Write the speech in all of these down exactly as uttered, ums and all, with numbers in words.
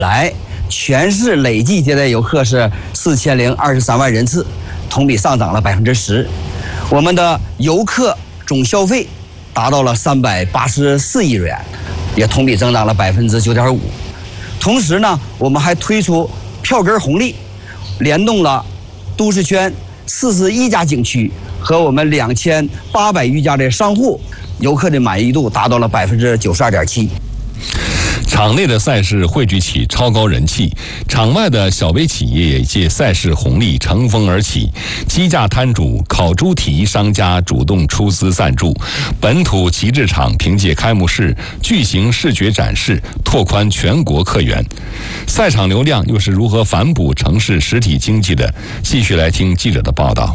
来，全市累计接待游客是四千零二十三万人次，同比上涨了百分之十。我们的游客总消费达到了三百八十四亿日元，也同比增长了百分之九点五。同时呢，我们还推出票根红利，联动了都市圈四十一家景区和我们两千八百余家的商户，游客的满意度达到了百分之九十二点七。 场内的赛事汇聚起超高人气，场外的小微企业也借赛事红利乘风而起。鸡架摊主、烤猪体育商家主动出资赞助，本土旗帜厂凭借开幕式巨型视觉展示拓宽全国客源。赛场流量又是如何反哺城市实体经济的？继续来听记者的报道。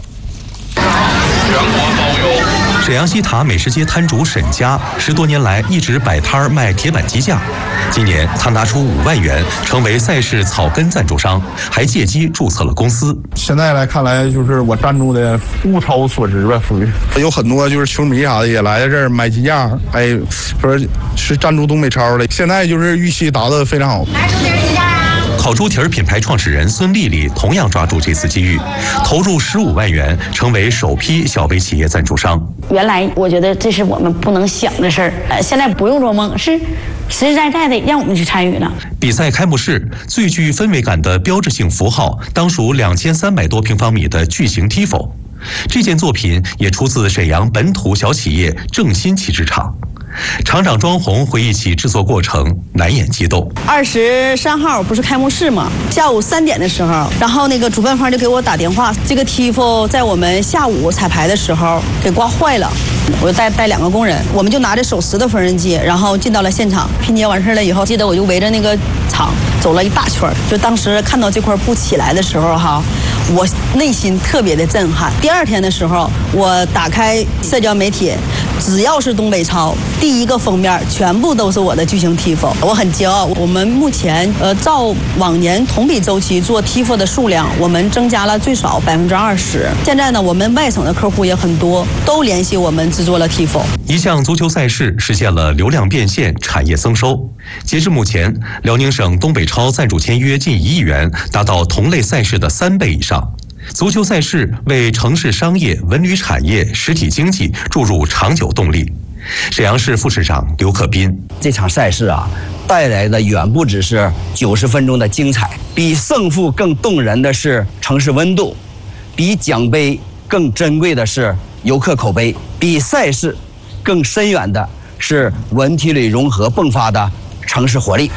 沈阳西塔美食街摊主沈家十多年来一直摆摊卖铁板鸡架，今年他拿出五万元成为赛事草根赞助商，还借机注册了公司。 现在来看来，就是我赞助的物超所值吧，属于有很多就是球迷啥的也来这儿买鸡架，还说是赞助东北超的。现在就是预期达得非常好。 烤猪蹄儿品牌创始人孙丽丽同样抓住这次机遇，投入十五万元，成为首批小微企业赞助商。 原来我觉得这是我们不能想的事儿，呃，现在不用做梦，是实实在在的让我们去参与了。 比赛开幕式最具氛围感的标志性符号，当属两千三百多平方米的巨型 T I F O。这件作品也出自沈阳本土小企业正新旗帜厂。厂长庄红回忆起制作过程，难掩激动。 二十三号不是开幕式吗？下午三点的时候，然后那个主办方就给我打电话，这个 T I F O 在我们下午彩排的时候给刮坏了，我就带带两个工人，我们就拿着手持的缝纫机，然后进到了现场。拼接完事了以后，记得我就围着那个厂走了一大圈，就当时看到这块布起来的时候哈，我内心特别的震撼。第二天的时候，我打开社交媒体，只要是东北超，第一个封面全部都是我的巨型 T I F O， 我很骄傲。我们目前呃照往年同比周期做 T I F O 的数量，我们增加了最少百分之二十。现在呢，我们外省的客户也很多，都联系我们制作了 T I F O。 一项足球赛事实现了流量变现、产业增收。截至目前，辽宁省东北超赞助签约近一亿元，达到同类赛事的三倍以上。足球赛事为城市商业、文旅产业、实体经济注入长久动力。沈阳市副市长刘克斌： 这场赛事啊，带来的远不只是九十分钟的精彩，比胜负更动人的是城市温度，比奖杯更珍贵的是游客口碑，比赛事更深远的是文体旅融合迸发的城市活力。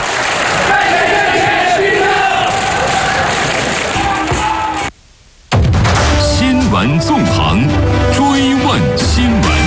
新闻纵横，追问新闻。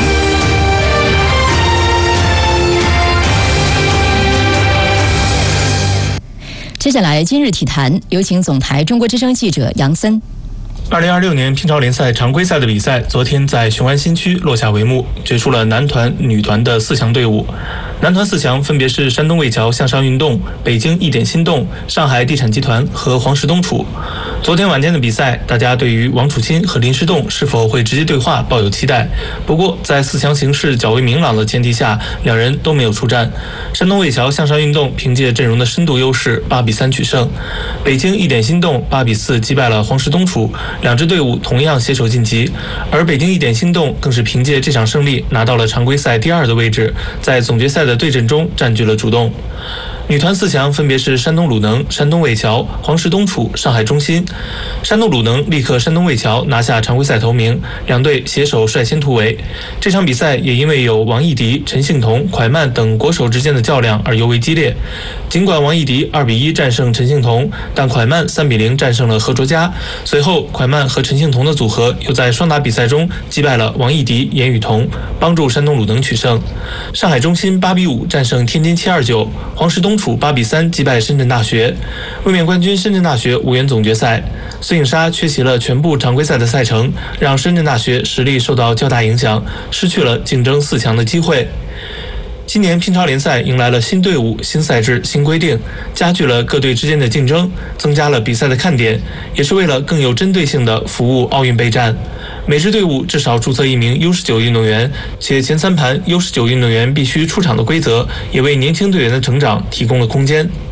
接下来，今日体坛，有请总台中国之声记者杨森。 二零二六年乒超联赛常规赛的比赛，昨天在雄安新区落下帷幕，决出了男团、女团的四强队伍。男团四强分别是山东魏桥向上运动、北京易点心动、上海地产集团和黄石东储。昨天晚间的比赛，大家对于王楚钦和林诗栋是否会直接对话抱有期待。不过，在四强形势较为明朗的前提下，两人都没有出战。山东魏桥向上运动凭借阵容的深度优势，八比三取胜；北京易点心动八比四击败了黄石东储。两支队伍同样携手晋级，而北京易点心动更是凭借这场胜利拿到了常规赛第二的位置，在总决赛的对阵中占据了主动。女团四强分别是山东鲁能、山东魏桥、黄石东储、上海中心。山东鲁能力克山东魏桥，拿下常规赛头名，两队携手率先突围。这场比赛也因为有王艺迪、陈幸同、蒯曼等国手之间的较量而尤为激烈。尽管王艺迪二比一战胜陈幸同，但蒯曼三比零战胜了何卓佳。随后，蒯曼和陈幸同的组合又在双打比赛中击败了王艺迪、严雨桐，帮助山东鲁能取胜。上海中心八比五战胜天津七二九，黄石东储八比三击败深圳大学。卫冕冠军深圳大学无缘总决赛，孙颖莎缺席了全部常规赛的赛程，让深圳大学实力受到较大影响，失去了竞争四强的机会。今年乒超联赛迎来了新队伍、新赛制、新规定，加剧了各队之间的竞争，增加了比赛的看点，也是为了更有针对性地服务奥运备战。每支队伍至少注册一名 U 十九 运动员，且前三盘 U 十九 运动员必须出场的规则，也为年轻队员的成长提供了空间。